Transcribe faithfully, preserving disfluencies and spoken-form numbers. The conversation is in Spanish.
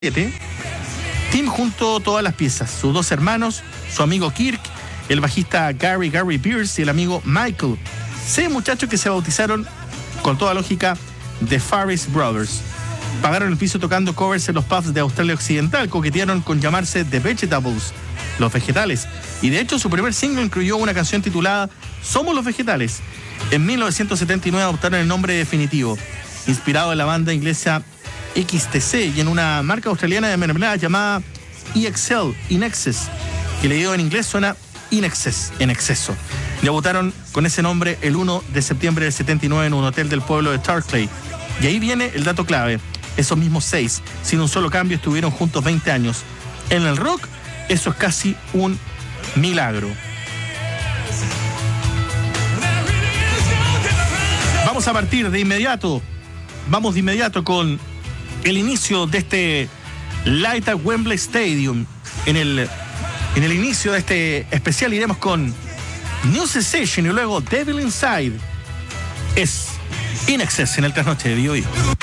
Tim juntó todas las piezas, sus dos hermanos, su amigo Kirk, el bajista Gary Gary Pierce y el amigo Michael. Seis muchachos que se bautizaron, con toda lógica, The Farris Brothers. Pagaron el piso tocando covers en los pubs de Australia Occidental, coquetearon con llamarse The Vegetables, los vegetales. Y de hecho su primer single incluyó una canción titulada Somos los Vegetales. En mil novecientos setenta y nueve adoptaron el nombre definitivo, inspirado en la banda inglesa X T C y en una marca australiana de mermelada llamada E X L, In Excess, que leído en inglés suena In Excess, en exceso. Debutaron con ese nombre el primero de septiembre del setenta y nueve en un hotel del pueblo de Tarclay. Y ahí viene el dato clave. Esos mismos seis, sin un solo cambio, estuvieron juntos veinte años. En el rock, eso es casi un milagro. Vamos a partir de inmediato, vamos de inmediato con el inicio de este Light at Wembley Stadium. En el, en el inicio de este especial iremos con New Sensation y luego Devil Inside. Es In Excess en el trasnoche de Bio Bio.